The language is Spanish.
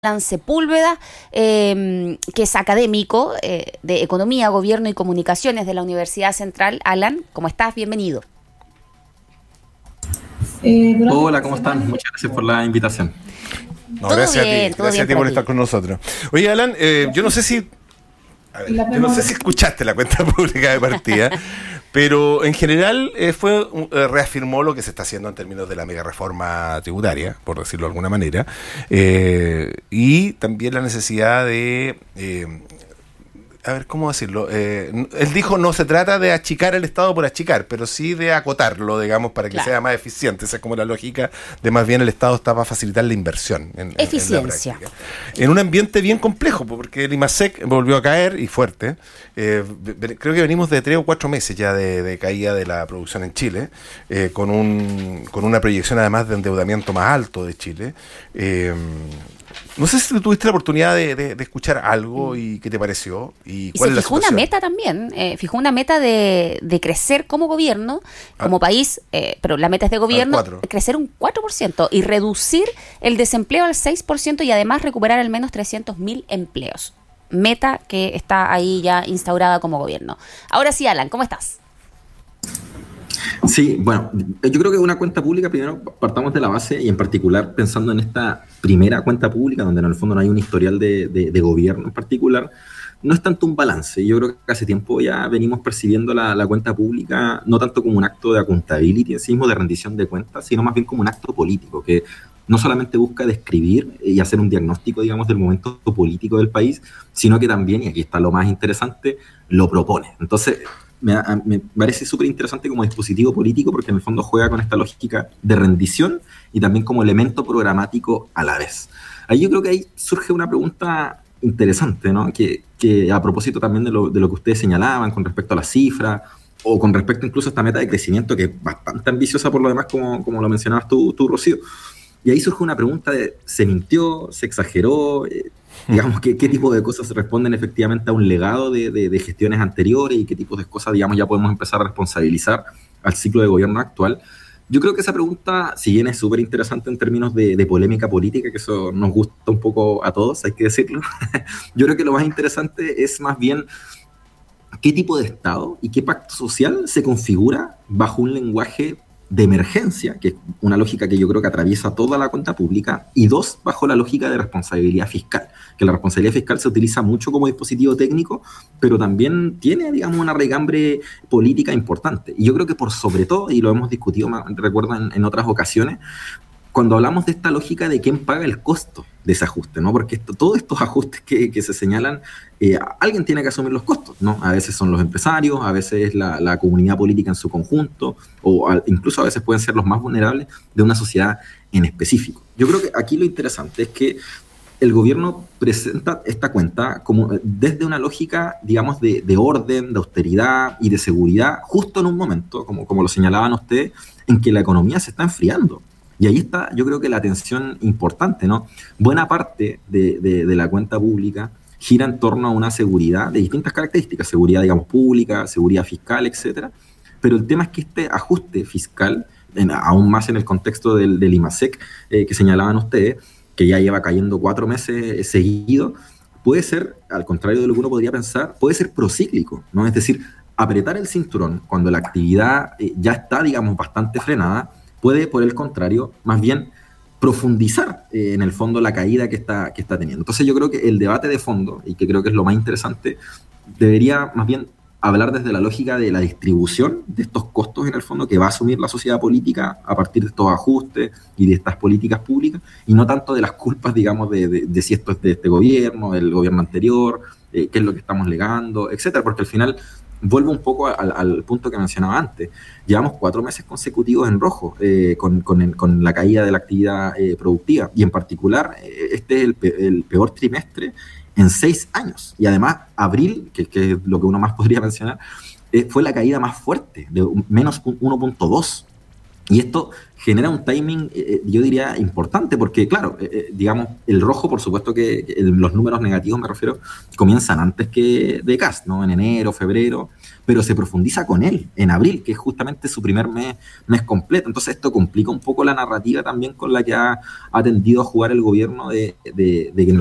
Alan Sepúlveda, que es académico de Economía, Gobierno y Comunicaciones de la Universidad Central. Alan, ¿cómo estás? Bienvenido. Hola, ¿cómo están? Muchas gracias por la invitación. No, gracias bien, a ti por estar con nosotros. Oye, Alan, yo no sé si escuchaste la cuenta pública de partida, pero en general reafirmó lo que se está haciendo en términos de la mega reforma tributaria, por decirlo de alguna manera, y también la necesidad de... ¿cómo decirlo? Él dijo, no se trata de achicar el Estado por achicar, pero sí de acotarlo, digamos, para que sea más eficiente. Esa es como la lógica de más bien el Estado está para facilitar la inversión. Eficiencia. En un ambiente bien complejo, porque el IMASEC volvió a caer, y fuerte. Creo que venimos de 3 o 4 meses ya de caída de la producción en Chile, con una proyección además de endeudamiento más alto de Chile. No sé si tuviste la oportunidad de escuchar algo y qué te pareció. Y cuál se es la fijó situación. Una meta también, fijó una meta de crecer como gobierno, como país, pero la meta es de gobierno, crecer un 4% y reducir el desempleo al 6% y además recuperar al menos 300.000 empleos. Meta que está ahí ya instaurada como gobierno. Ahora sí, Alan, ¿cómo estás? Sí, bueno, yo creo que una cuenta pública, primero partamos de la base y en particular pensando en esta primera cuenta pública, donde en el fondo no hay un historial de gobierno en particular, no es tanto un balance. Yo creo que hace tiempo ya venimos percibiendo la cuenta pública no tanto como un acto de accountability en sí mismo, de rendición de cuentas, sino más bien como un acto político, que no solamente busca describir y hacer un diagnóstico, digamos, del momento político del país, sino que también, y aquí está lo más interesante, lo propone. Entonces, me parece súper interesante como dispositivo político porque en el fondo juega con esta lógica de rendición y también como elemento programático a la vez. Ahí yo creo que ahí surge una pregunta interesante, ¿no? Que a propósito también de lo que ustedes señalaban con respecto a las cifras o con respecto incluso a esta meta de crecimiento que es bastante ambiciosa por lo demás, como lo mencionabas tú, Rocío. Y ahí surge una pregunta de, ¿se mintió? ¿Se exageró? Digamos, ¿qué tipo de cosas responden efectivamente a un legado de gestiones anteriores y qué tipos de cosas, digamos, ya podemos empezar a responsabilizar al ciclo de gobierno actual? Yo creo que esa pregunta, si bien es súper interesante en términos de polémica política, que eso nos gusta un poco a todos, hay que decirlo, yo creo que lo más interesante es más bien qué tipo de Estado y qué pacto social se configura bajo un lenguaje de emergencia, que es una lógica que yo creo que atraviesa toda la cuenta pública, y dos, bajo la lógica de responsabilidad fiscal, que la responsabilidad fiscal se utiliza mucho como dispositivo técnico, pero también tiene, digamos, una raigambre política importante. Y yo creo que por sobre todo, y lo hemos discutido, recuerdo, en otras ocasiones, cuando hablamos de esta lógica de quién paga el costo de ese ajuste, ¿no? Porque todos estos ajustes que se señalan, alguien tiene que asumir los costos, ¿no? A veces son los empresarios, a veces es la comunidad política en su conjunto, o incluso a veces pueden ser los más vulnerables de una sociedad en específico. Yo creo que aquí lo interesante es que el gobierno presenta esta cuenta como desde una lógica, digamos, de orden, de austeridad y de seguridad, justo en un momento, como lo señalaban ustedes, en que la economía se está enfriando. Y ahí está, yo creo que la tensión importante, ¿no? Buena parte de la cuenta pública gira en torno a una seguridad de distintas características, seguridad, digamos, pública, seguridad fiscal, etcétera. Pero el tema es que este ajuste fiscal, aún más en el contexto del IMASEC que señalaban ustedes, que ya lleva cayendo 4 meses seguidos, puede ser, al contrario de lo que uno podría pensar, puede ser procíclico, ¿no? Es decir, apretar el cinturón cuando la actividad ya está, digamos, bastante frenada, puede, por el contrario, más bien profundizar en el fondo la caída que está teniendo. Entonces yo creo que el debate de fondo, y que creo que es lo más interesante, debería más bien hablar desde la lógica de la distribución de estos costos en el fondo que va a asumir la sociedad política a partir de estos ajustes y de estas políticas públicas, y no tanto de las culpas, digamos, de si esto es de este gobierno, del gobierno anterior, qué es lo que estamos legando, etcétera, porque al final vuelvo un poco al punto que mencionaba antes. Llevamos 4 meses consecutivos en rojo con la caída de la actividad productiva, y en particular este es el peor trimestre en 6 años. Y además abril, que es lo que uno más podría mencionar, fue la caída más fuerte, de menos 1.2. Y esto genera un timing, yo diría, importante, porque claro, digamos, el rojo, por supuesto que los números negativos, me refiero, comienzan antes que de Kast, ¿no? En enero, febrero, pero se profundiza con él en abril, que es justamente su primer mes completo. Entonces esto complica un poco la narrativa también con la que ha tendido a jugar el gobierno de que